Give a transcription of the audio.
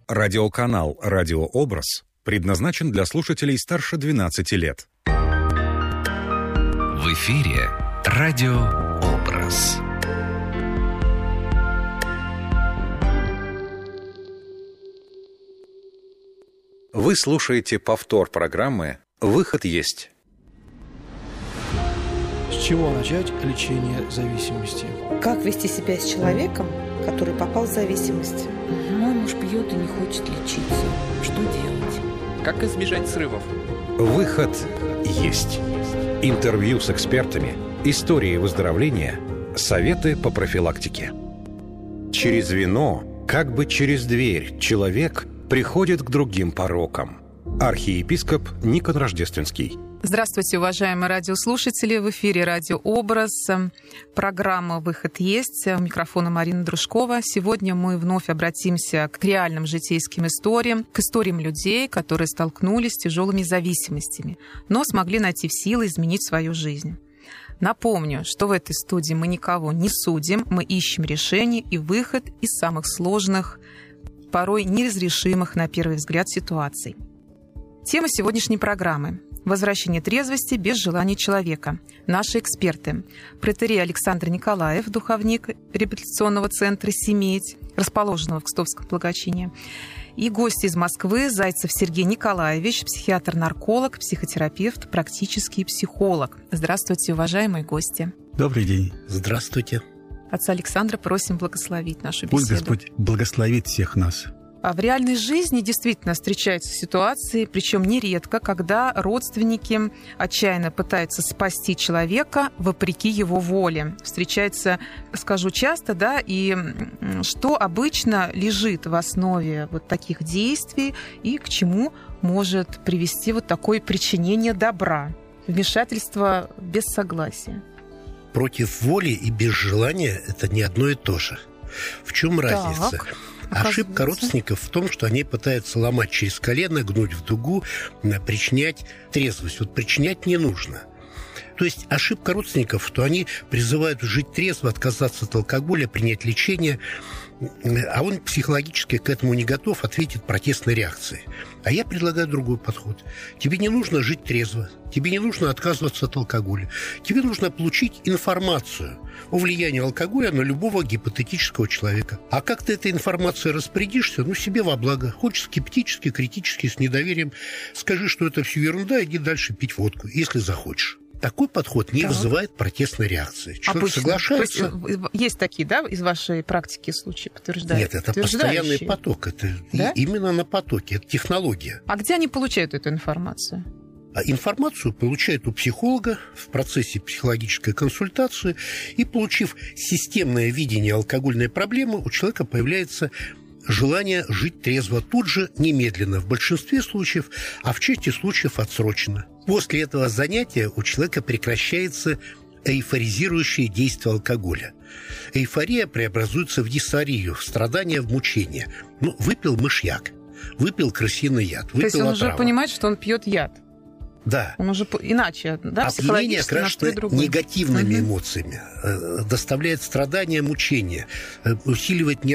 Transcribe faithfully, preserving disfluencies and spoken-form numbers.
Радиоканал «Радиообраз» предназначен для слушателей старше двенадцати лет. В эфире «Радиообраз». Вы слушаете повтор программы «Выход есть». С чего начать лечение зависимости? Как вести себя с человеком, который попал в зависимость? Мой муж пьет и не хочет лечиться. Что делать? Как избежать срывов? «Выход есть». Интервью с экспертами, истории выздоровления, советы по профилактике. Через вино, как бы через дверь, человек приходит к другим порокам. Архиепископ Никон Рождественский. Здравствуйте, уважаемые радиослушатели. В эфире «Радиообраз». Программа «Выход есть». У микрофона Марина Дружкова. Сегодня мы вновь обратимся к реальным житейским историям, к историям людей, которые столкнулись с тяжелыми зависимостями, но смогли найти в силы изменить свою жизнь. Напомню, что в этой студии мы никого не судим, мы ищем решение и выход из самых сложных, порой неразрешимых на первый взгляд ситуаций. Тема сегодняшней программы – возвращение трезвости без желания человека. Наши эксперты – протоиерей Александр Николаев, духовник реабилитационного центра «Семеять», расположенного в Кстовском благочинии, и гости из Москвы – Зайцев Сергей Николаевич, психиатр-нарколог, психотерапевт, практический психолог. Здравствуйте, уважаемые гости. Добрый день. Здравствуйте. Отца Александра просим благословить нашу беседу. Пусть Господь благословит всех нас. А в реальной жизни действительно встречаются ситуации, причем нередко, когда родственники отчаянно пытаются спасти человека вопреки его воле. Встречается, скажу часто, да, и что обычно лежит в основе вот таких действий и к чему может привести вот такое причинение добра, вмешательство без согласия. Против воли и без желания – это не одно и то же. В чем разница? Так. Ошибка родственников в том, что они пытаются ломать через колено, гнуть в дугу, причинять трезвость. Вот причинять не нужно. То есть ошибка родственников, что они призывают жить трезво, отказаться от алкоголя, принять лечение, а он психологически к этому не готов, ответит протестной реакцией. А я предлагаю другой подход. Тебе не нужно жить трезво, тебе не нужно отказываться от алкоголя. Тебе нужно получить информацию о влиянии алкоголя на любого гипотетического человека. А как ты этой информацией распорядишься? Ну, себе во благо. Хочешь скептически, критически, с недоверием, скажи, что это все ерунда, иди дальше пить водку, если захочешь. Такой подход не так. вызывает протестной реакции. Человек Обычно. соглашается. То есть, есть такие, да, из вашей практики случаи подтверждающие? Нет, это постоянный поток. Это да? именно на потоке. Это технология. А где они получают эту информацию? А информацию получают у психолога в процессе психологической консультации. И, получив системное видение алкогольной проблемы, у человека появляется желание жить трезво тут же, немедленно, в большинстве случаев, а в части случаев отсроченно. После этого занятия у человека прекращается эйфоризирующее действие алкоголя. Эйфория преобразуется в дисфорию, в страдание, в мучение. Ну, выпил мышьяк, выпил крысиный яд, выпил отраву. То есть он уже понимает, что он пьет яд? Да. Он уже иначе, да, опьянение психологически окрашено негативными угу. эмоциями, доставляет страдания, мучения, усиливает нервную